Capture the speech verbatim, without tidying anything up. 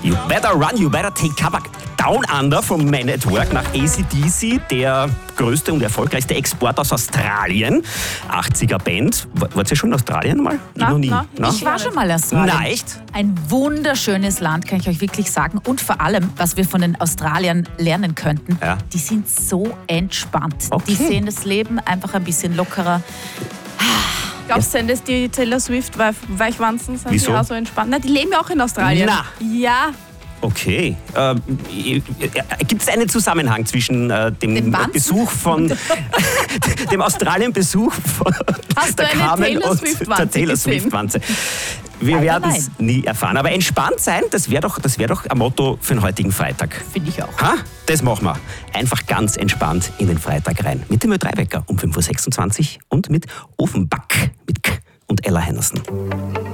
You better run, you better take cover. Down Under von Man at Work nach A C D C, der größte und erfolgreichste Export aus Australien. achtziger Band. Wart ihr schon in Australien mal? Na, noch nie. na, Na? Ich war schon mal in Australien. Na, echt? Ein wunderschönes Land, kann ich euch wirklich sagen. Und vor allem, was wir von den Australiern lernen könnten, Ja. die sind so entspannt. Okay. Die sehen das Leben einfach ein bisschen lockerer. Glaubst du denn, dass die Taylor Swift Weich- Weichwanzen sind Wieso? die auch so entspannt? Na, die leben ja auch in Australien. Na. Ja. Okay. Ähm, Gibt es einen Zusammenhang zwischen äh, dem, Dem Wanzen? Besuch von dem Australien-Besuch von Hast der du eine Carmen Taylor und Swift-Wanze der Taylor gesehen? Swift-Wanze? Wir Leider werden es nie erfahren. Aber entspannt sein, das wäre doch, das wär doch ein Motto für den heutigen Freitag. Finde ich auch. Ha? Das machen wir. Einfach ganz entspannt in den Freitag rein. Mit dem Ö drei Wecker um fünf Uhr sechsundzwanzig und mit Ofenback mit K und Ella Henderson.